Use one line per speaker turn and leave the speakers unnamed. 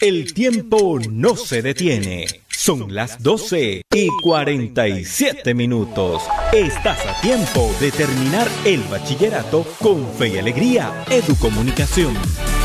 El tiempo no se detiene. Son las 12:47. Estás a tiempo de terminar el bachillerato con fe y alegría. Educomunicación.